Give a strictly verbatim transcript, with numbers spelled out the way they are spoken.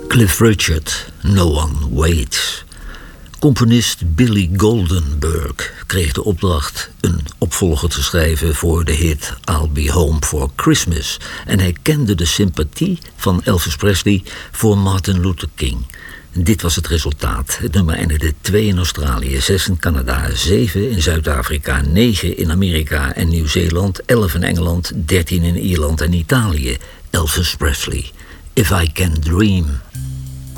Cliff Richard, No One Waits. Componist Billy Goldenberg kreeg de opdracht een opvolger te schrijven voor de hit I'll Be Home for Christmas. En hij kende de sympathie van Elvis Presley voor Martin Luther King. Dit was het resultaat. Het nummer eindigde twee in Australië, zes in Canada, zeven in Zuid-Afrika, negen in Amerika en Nieuw-Zeeland, elf in Engeland, dertien in Ierland en Italië. Elvis Presley, If I Can Dream.